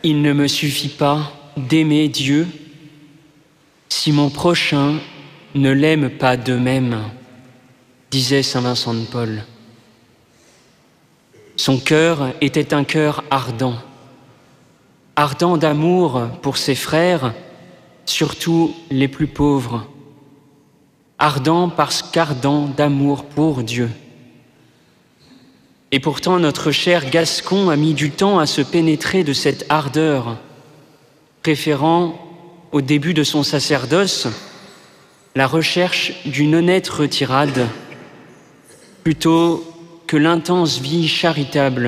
Il ne me suffit pas d'aimer Dieu si mon prochain ne l'aime pas de même, disait saint Vincent de Paul. Son cœur était un cœur ardent, ardent d'amour pour ses frères, surtout les plus pauvres, ardent parce qu'ardent d'amour pour Dieu. Et pourtant, notre cher Gascon a mis du temps à se pénétrer de cette ardeur, préférant, au début de son sacerdoce, la recherche d'une honnête retirade, plutôt que l'intense vie charitable